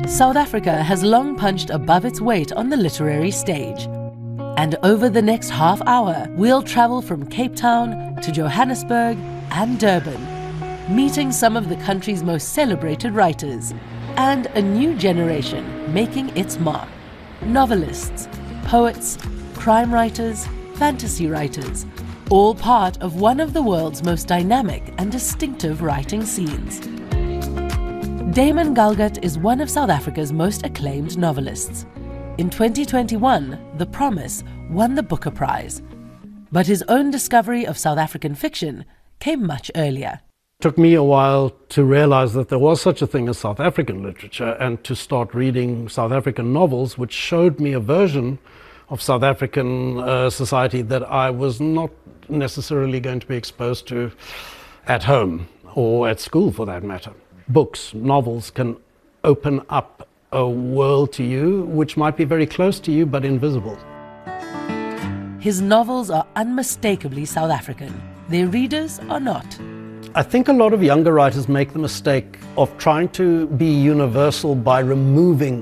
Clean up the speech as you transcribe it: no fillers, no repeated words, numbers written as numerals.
South Africa has long punched above its weight on the literary stage. And over the next half hour, we'll travel from Cape Town to Johannesburg and Durban, meeting some of the country's most celebrated writers and a new generation making its mark. Novelists, poets, crime writers, fantasy writers, all part of one of the world's most dynamic and distinctive writing scenes. Damon Galgut is one of South Africa's most acclaimed novelists. In 2021, The Promise won the Booker Prize. But his own discovery of South African fiction came much earlier. It took me a while to realize that there was such a thing as South African literature and to start reading South African novels, which showed me a version of South African society that I was not necessarily going to be exposed to at home or at school for that matter. Books, novels can open up a world to you which might be very close to you but invisible. His novels are unmistakably South African. Their readers are not. I think a lot of younger writers make the mistake of trying to be universal by removing